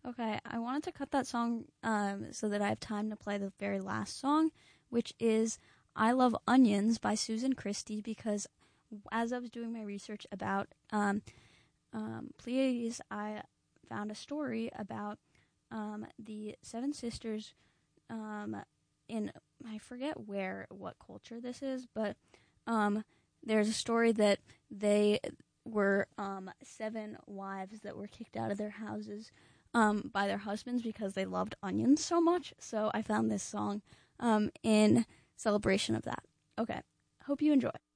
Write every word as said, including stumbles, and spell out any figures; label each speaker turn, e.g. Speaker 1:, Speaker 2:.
Speaker 1: Okay, I wanted to cut that song um, so that I have time to play the very last song, which is I Love Onions by Susan Christie, because as I was doing my research about um, um, Pleiades, I found a story about um, the Seven Sisters um, in, I forget where, what culture this is, but um, there's a story that they were um, seven wives that were kicked out of their houses um, by their husbands because they loved onions so much. So I found this song um, in celebration of that. Okay, hope you enjoy.